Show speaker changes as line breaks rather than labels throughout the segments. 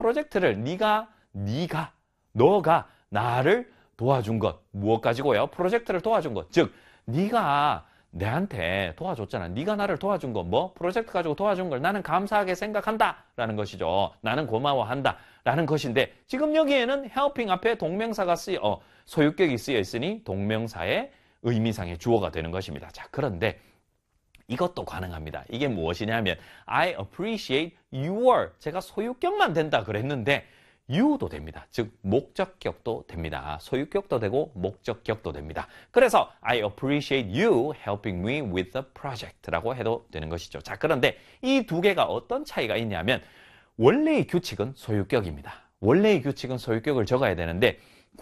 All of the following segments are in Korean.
프로젝트를 너가 나를 도와준 것. 무엇 가지고요? 프로젝트를 도와준 것. 즉, 네가 내한테 도와줬잖아. 네가 나를 도와준 거, 뭐 프로젝트 가지고 도와준 걸 나는 감사하게 생각한다 라는 것이죠. 나는 고마워한다 라는 것인데, 지금 여기에는 helping 앞에 동명사가 소유격이 쓰여 있으니 동명사의 의미상의 주어가 되는 것입니다. 자, 그런데 이것도 가능합니다. 이게 무엇이냐면 I appreciate your, 제가 소유격만 된다 그랬는데 you도 됩니다. 즉 목적격도 됩니다. 소유격도 되고 목적격도 됩니다. 그래서 I appreciate you helping me with the project라고 해도 되는 것이죠. 자, 그런데 이 두 개가 어떤 차이가 있냐면, 원래의 규칙은 소유격입니다. 원래의 규칙은 소유격을 적어야 되는데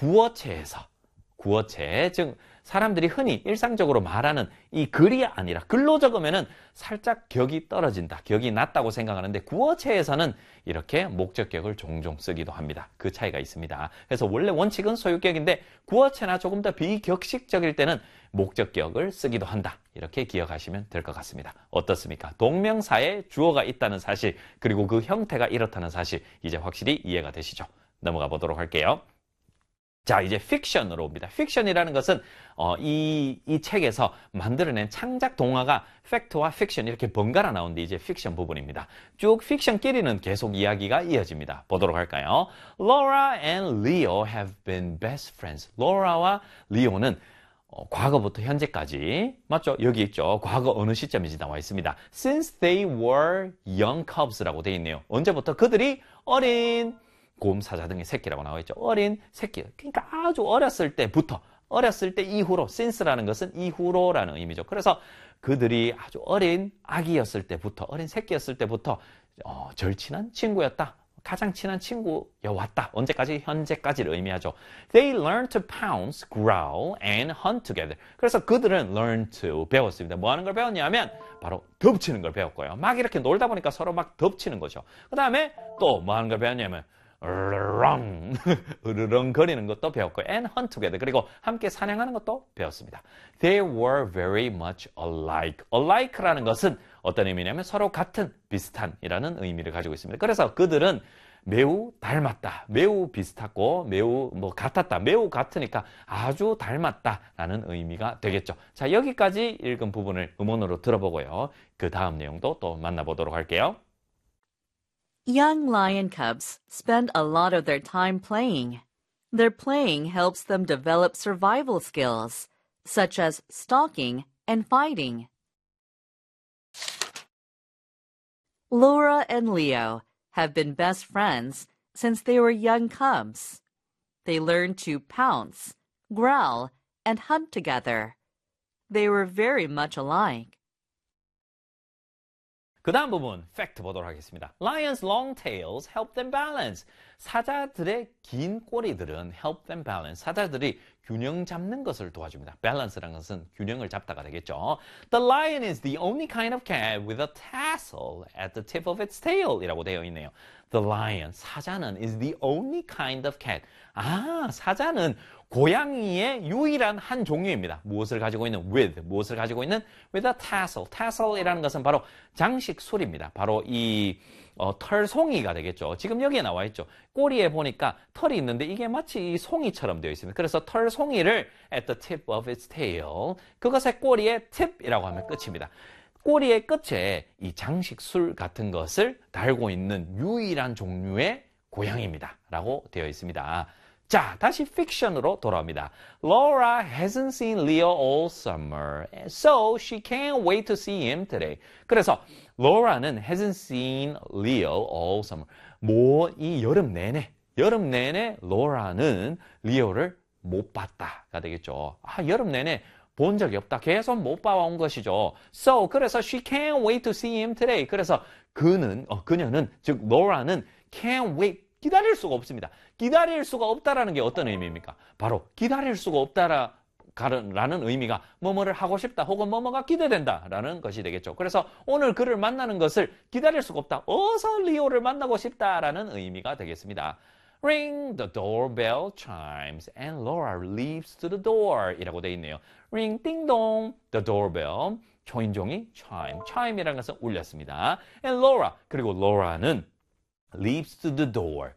구어체, 즉 사람들이 흔히 일상적으로 말하는 이 글이 아니라 글로 적으면은 살짝 격이 떨어진다, 격이 낮다고 생각하는데 구어체에서는 이렇게 목적격을 종종 쓰기도 합니다. 그 차이가 있습니다. 그래서 원래 원칙은 소유격인데 구어체나 조금 더 비격식적일 때는 목적격을 쓰기도 한다. 이렇게 기억하시면 될 것 같습니다. 어떻습니까? 동명사에 주어가 있다는 사실, 그리고 그 형태가 이렇다는 사실, 이제 확실히 이해가 되시죠? 넘어가 보도록 할게요. 자, 이제 픽션으로 옵니다. 픽션이라는 것은 이 책에서 만들어낸 창작 동화가 팩트와 픽션 이렇게 번갈아 나오는데 이제 픽션 부분입니다. 쭉 픽션끼리는 계속 이야기가 이어집니다. 보도록 할까요? Laura and Leo have been best friends. 로라와 리오는 과거부터 현재까지, 맞죠? 여기 있죠. 과거 어느 시점인지 나와 있습니다. Since they were young cubs라고 되어 있네요. 언제부터? 그들이 어린 곰, 사자 등의 새끼라고 나와 있죠. 어린 새끼. 그러니까 아주 어렸을 때부터, 어렸을 때 이후로, since라는 것은 이후로라는 의미죠. 그래서 그들이 아주 어린 아기였을 때부터, 어린 새끼였을 때부터 절친한 친구였다. 가장 친한 친구여왔다. 언제까지? 현재까지를 의미하죠. They learned to pounce, growl, and hunt together. 그래서 그들은 learn to 배웠습니다. 뭐 하는 걸 배웠냐면 바로 덮치는 걸 배웠고요. 막 이렇게 놀다 보니까 서로 막 덮치는 거죠. 그 다음에 또 뭐 하는 걸 배웠냐면 으르렁거리는 것도 배웠고 and hunt together, 그리고 함께 사냥하는 것도 배웠습니다. They were very much alike. Alike라는 것은 어떤 의미냐면 서로 같은, 비슷한이라는 의미를 가지고 있습니다. 그래서 그들은 매우 닮았다, 매우 비슷하고 매우 같았다, 매우 같으니까 아주 닮았다라는 의미가 되겠죠. 자, 여기까지 읽은 부분을 음원으로 들어보고요. 그 다음 내용도 또 만나보도록 할게요.
Young lion cubs spend a lot of their time playing. Their playing helps them develop survival skills, such as stalking and fighting. Laura and Leo have been best friends since they were young cubs. They learned to pounce, growl, and hunt together. They were very much alike.
그 다음 부분, 팩트 보도록 하겠습니다. Lions' long tails help them balance. 사자들의 긴 꼬리들은 help them balance. 사자들이 균형 잡는 것을 도와줍니다. balance라는 것은 균형을 잡다가 되겠죠. The lion is the only kind of cat with a tassel at the tip of its tail 이라고 되어 있네요. The lion, 사자는 is the only kind of cat. 사자는 고양이의 유일한 한 종류입니다. 무엇을 가지고 있는? 무엇을 가지고 있는? with a tassel. tassel이라는 것은 바로 장식술입니다. 바로 이 털송이가 되겠죠. 지금 여기에 나와 있죠. 꼬리에 보니까 털이 있는데 이게 마치 이 송이처럼 되어 있습니다. 그래서 털송이를 at the tip of its tail, 그것의 꼬리의 tip이라고 하면 끝입니다. 꼬리의 끝에 이 장식술 같은 것을 달고 있는 유일한 종류의 고양이입니다. 라고 되어 있습니다. 자, 다시 픽션으로 돌아옵니다. Laura hasn't seen Leo all summer, so she can't wait to see him today. 그래서 Laura는 hasn't seen Leo all summer. 이 여름 내내 Laura는 리오를 못 봤다가 되겠죠. 여름 내내 본 적이 없다. 계속 못 봐온 것이죠. So, 그래서 she can't wait to see him today. 그래서 그녀는, 즉 Laura는 can't wait, 기다릴 수가 없습니다. 기다릴 수가 없다라는 게 어떤 의미입니까? 바로 기다릴 수가 없다라는 의미가 뭐뭐를 하고 싶다 혹은 뭐뭐가 기대된다라는 것이 되겠죠. 그래서 오늘 그를 만나는 것을 기다릴 수가 없다. 어서 리오를 만나고 싶다라는 의미가 되겠습니다. Ring, the doorbell chimes, and Laura leaps to the door 이라고 되어 있네요. Ring, 띵동, the doorbell, 초인종이 chime이라는 것은 울렸습니다. And Laura, 그리고 Laura는 leaps to the door,